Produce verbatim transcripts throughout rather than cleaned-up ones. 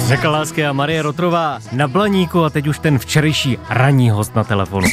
Řekla lásky a Marie Rotrová na Blaníku a teď už ten včerejší ranní host na telefonu.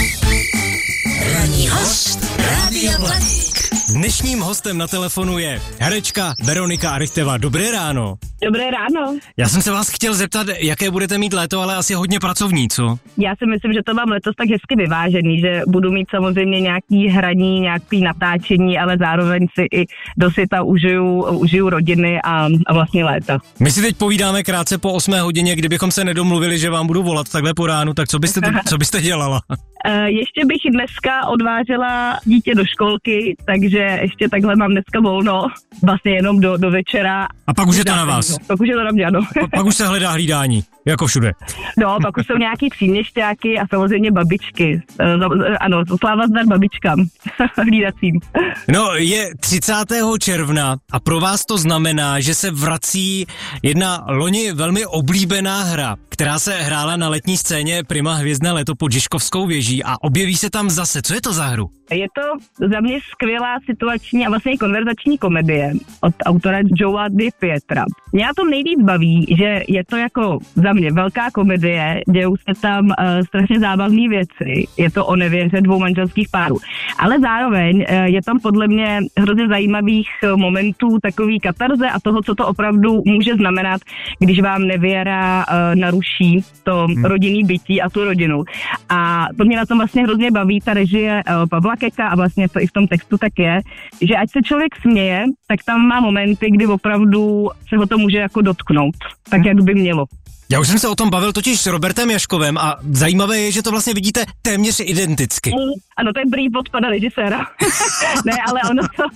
Ranní host Rádia Blaník. Dnešním hostem na telefonu je herečka Veronika Arichteva. Dobré ráno. Dobré ráno. Já jsem se vás chtěl zeptat, jaké budete mít léto, ale asi hodně pracovní, co? Já si myslím, že to mám letos tak hezky vyvážený, že budu mít samozřejmě nějaký hraní, nějaký natáčení, ale zároveň si i do světa užiju, užiju rodiny a, a vlastně léta. My si teď povídáme krátce po osmé hodině, kdybychom se nedomluvili, že vám budu volat takhle po ránu, tak co byste, co byste dělala? Uh, ještě bych dneska odvážela dítě do školky, takže ještě takhle mám dneska volno, vlastně jenom do, do večera. A pak už je to na vás? Pak už je to na mě, ano. Pa, pak už se hledá hlídání, jako všude. No, pak už jsou nějaký příměšťáky a samozřejmě babičky. Uh, ano, sláva zdar babičkám hlídacím. No, je třicátého června a pro vás to znamená, že se vrací jedna loni velmi oblíbená hra, která se hrála na letní scéně Prima Hvězdné léto pod Žižkovskou věží a objeví se tam zase. Co je to za hru? Je to za mě skvělá situační a vlastně konverzační komedie od autora Joea Di Pietra. Mě to nejvíc baví, že je to jako za mě velká komedie, dějou se tam uh, strašně zábavné věci, je to o nevěře dvou manželských párů, ale zároveň uh, je tam podle mě hrozně zajímavých uh, momentů takový katarze a toho, co to opravdu může znamenat, když vám nevěra uh, naruší to hmm. rodinný bytí a tu rodinu. A to mě na tom vlastně hrozně baví, ta režie uh, Pavla Keka a vlastně to i v tom textu tak je, že ať se člověk směje, tak tam má momenty, kdy opravdu se ho to může jako dotknout, tak jak by mělo. Já už jsem se o tom bavil totiž s Robertem Jaškovem a zajímavé je, že to vlastně vidíte téměř identicky. Ano, to je brýf od pana režiséra. Ne, ale ono to,